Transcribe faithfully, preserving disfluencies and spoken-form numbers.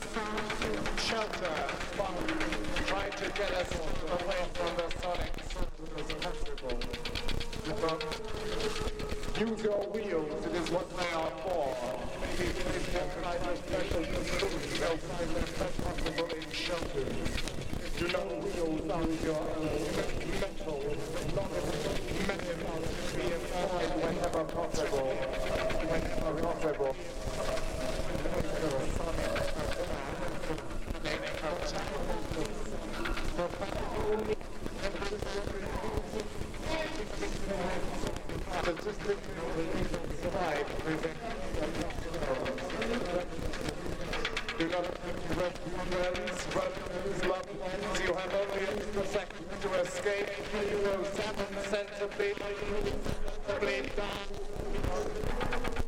shelter, fun, try to get us away from the sonic as possible. But use your wheels, it is what they are for. Maybe place them kind of special facilities outside the best possible in shelters. Do not wheels on your mental, mental, be employed whenever possible, whenever possible. Do not friends, brothers, loved ones, you have only a second to escape. You know, seven centimeters, bleed down.